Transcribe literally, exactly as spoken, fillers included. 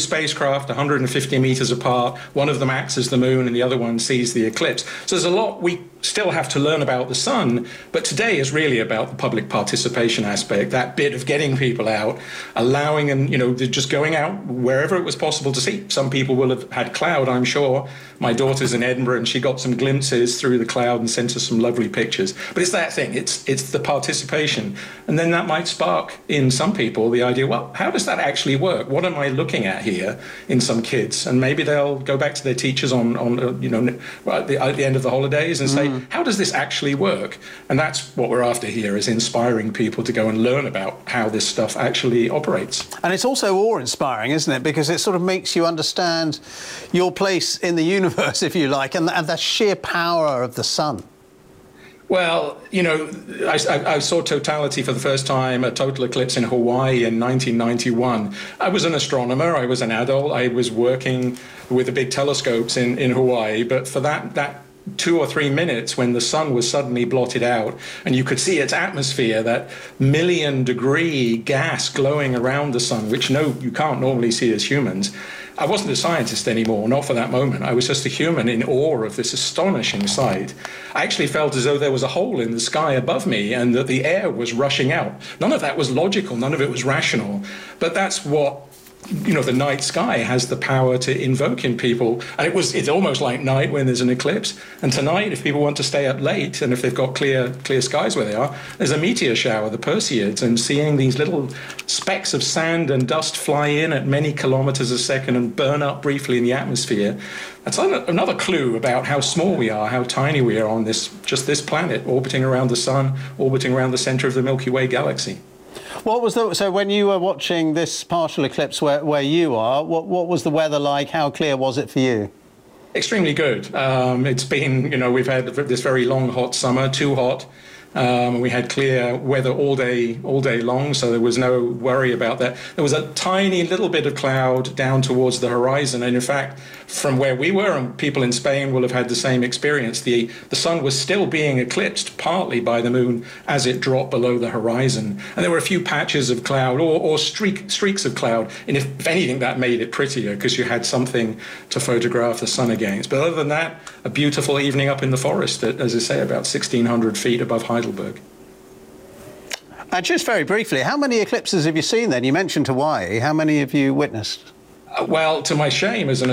spacecraft, one hundred fifty meters apart. One of them acts as the moon and the other one sees the eclipse. So there's a lot we still have to learn about the sun, but today is really about the public participation aspect, that bit of getting people out, allowing them, you know, just going out wherever it was possible to see. Some people will have had cloud, I'm sure. My daughter's in Edinburgh and she got some glimpses through the cloud and sent us some lovely pictures. But it's that thing, it's it's the participation. And then that might spark in some people the idea, well, how does that actually work? What am I looking at here in some kids? And maybe they'll go back to their teachers on, on uh, you know, at the, at the end of the holidays and say, mm. how does this actually work? And that's what we're after here, is inspiring people to go and learn about how this stuff actually operates. And it's also awe-inspiring, isn't it? Because it sort of makes you understand your place in the universe, if you like, and, and the sheer power of the sun. Well, you know, I, I, I saw totality for the first time, a total eclipse in Hawaii in nineteen ninety-one. I was an astronomer, I was an adult, I was working with the big telescopes in, in Hawaii, but for that, that two or three minutes when the sun was suddenly blotted out and you could see its atmosphere, that million degree gas glowing around the sun, which no, you can't normally see as humans. I wasn't a scientist anymore, not for that moment. I was just a human in awe of this astonishing sight. I actually felt as though there was a hole in the sky above me and that the air was rushing out. None of that was logical, none of it was rational, but that's what, you know, the night sky has the power to invoke in people. And it was, it's almost like night when there's an eclipse. And tonight, if people want to stay up late, and if they've got clear clear skies where they are, there's a meteor shower, the Perseids, and seeing these little specks of sand and dust fly in at many kilometers a second and burn up briefly in the atmosphere. That's another clue about how small we are, how tiny we are on this, just this planet, orbiting around the sun, orbiting around the center of the Milky Way galaxy. What was the, so when you were watching this partial eclipse where, where you are, what, what was the weather like? How clear was it for you? Extremely good. Um, it's been, you know, we've had this very long, hot summer, too hot. Um, we had clear weather all day, all day long, so there was no worry about that. There was a tiny little bit of cloud down towards the horizon, and in fact, from where we were, and people in Spain will have had the same experience, the, the sun was still being eclipsed partly by the moon as it dropped below the horizon. And there were a few patches of cloud or, or streak, streaks of cloud, and if, if anything, that made it prettier because you had something to photograph the sun against. But other than that, a beautiful evening up in the forest at, as I say, about sixteen hundred feet above Heidelberg. And just very briefly, how many eclipses have you seen then? You mentioned Hawaii. How many have you witnessed? Uh, well, to my shame as an